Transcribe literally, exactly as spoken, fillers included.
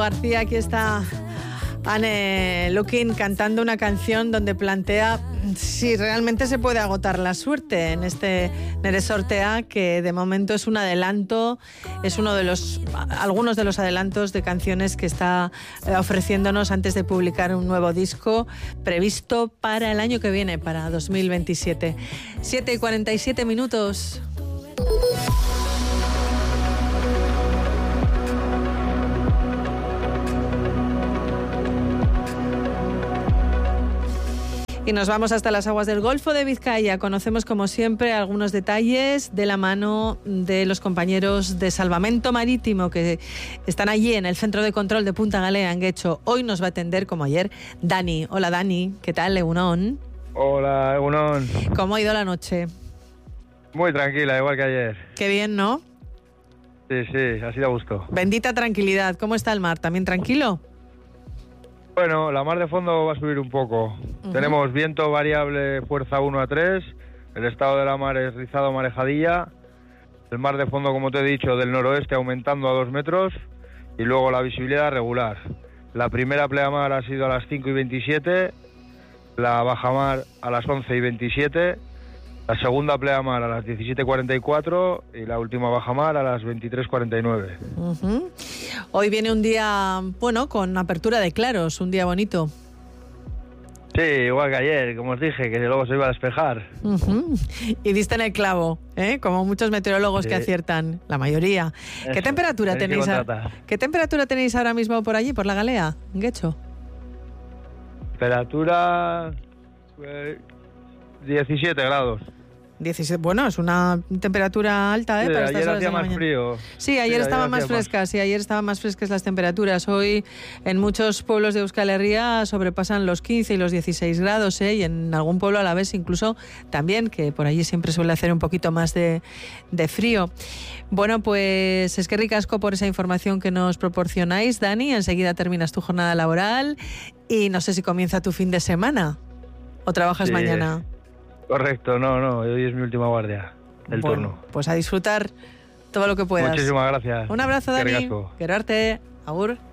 García, aquí está Anne Looking cantando una canción donde plantea si realmente se puede agotar la suerte en este Nere Sortea, que de momento es un adelanto, es uno de los algunos de los adelantos de canciones que está ofreciéndonos antes de publicar un nuevo disco previsto para el año que viene, para dos mil veintisiete. siete y cuarenta y siete minutos. Y nos vamos hasta las aguas del Golfo de Vizcaya. Conocemos, como siempre, algunos detalles de la mano de los compañeros de Salvamento Marítimo que están allí en el centro de control de Punta Galea, en Guecho. Hoy nos va a atender, como ayer, Dani. Hola, Dani. ¿Qué tal, Egunon? Hola, Egunon. ¿Cómo ha ido la noche? Muy tranquila, igual que ayer. Qué bien, ¿no? Sí, sí, ha sido a gusto. Bendita tranquilidad. ¿Cómo está el mar? ¿También tranquilo? Bueno, la mar de fondo va a subir un poco. Uh-huh. Tenemos viento variable fuerza uno a tres, el estado de la mar es rizado marejadilla, el mar de fondo, como te he dicho, del noroeste aumentando a dos metros y luego la visibilidad regular. La primera pleamar ha sido a las cinco y veintisiete, la bajamar a las once y veintisiete, la segunda pleamar a las diecisiete cuarenta y cuatro y la última bajamar a las veintitrés cuarenta y nueve. Uh-huh. Hoy viene un día, bueno, con apertura de claros, un día bonito. Sí, igual que ayer, como os dije, que luego se iba a despejar. Uh-huh. Y diste en el clavo, ¿eh? Como muchos meteorólogos sí. que aciertan, la mayoría. Eso. ¿Qué temperatura tenéis? A... ¿Qué temperatura tenéis ahora mismo por allí, por la Galea, en Guecho? Temperatura pues, diecisiete grados. diecisiete, bueno, es una temperatura alta, ¿eh? Sí, para ayer estas horas hacía de la más mañana. frío. Sí, ayer sí, estaban más frescas, más. sí, ayer estaban más frescas las temperaturas. Hoy en muchos pueblos de Euskal Herria sobrepasan los quince y los dieciséis grados, ¿eh? Y en algún pueblo a la vez incluso también, que por allí siempre suele hacer un poquito más de, de frío. Bueno, pues es que ricasco por esa información que nos proporcionáis, Dani. Enseguida terminas tu jornada laboral y no sé si comienza tu fin de semana o trabajas sí. mañana. Correcto, no, no, hoy es mi última guardia del bueno, turno. Pues a disfrutar todo lo que puedas. Muchísimas gracias. Un abrazo, Dani. Quererte. Agur.